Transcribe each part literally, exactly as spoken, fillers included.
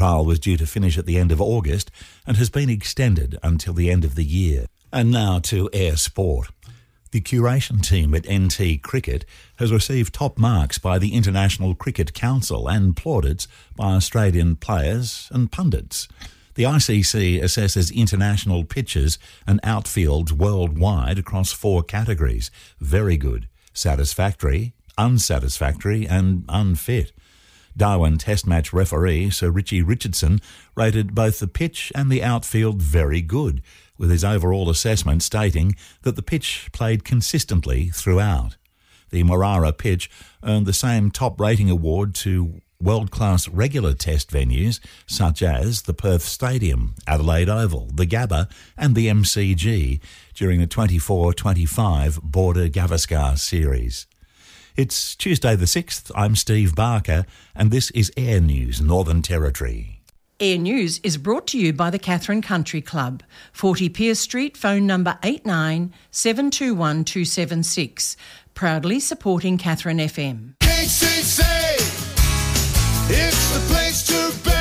trial was due to finish at the end of August and has been extended until the end of the year. And now to Air Sport. The curation team at N T Cricket has received top marks by the International Cricket Council and plaudits by Australian players and pundits. The I C C assesses international pitches and outfields worldwide across four categories: very good, satisfactory, unsatisfactory and unfit. Darwin Test match referee Sir Richie Richardson rated both the pitch and the outfield very good, with his overall assessment stating that the pitch played consistently throughout. The Morara pitch earned the same top rating award to world-class regular test venues such as the Perth Stadium, Adelaide Oval, the Gabba and the M C G during the twenty-four twenty-five Border Gavaskar series. It's Tuesday the sixth, I'm Steve Barker and this is Air News Northern Territory. Air News is brought to you by the Katherine Country Club, forty Pierce Street, phone number eight nine seven two one two seven six, proudly supporting Katherine F M. K C C, it's the place to be.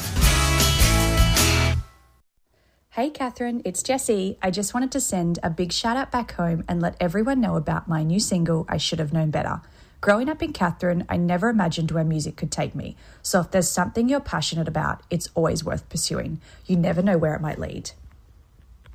Hey Katherine, it's Jessie. I just wanted to send a big shout out back home and let everyone know about my new single, I Should Have Known Better. Growing up in Katherine, I never imagined where music could take me. So if there's something you're passionate about, it's always worth pursuing. You never know where it might lead.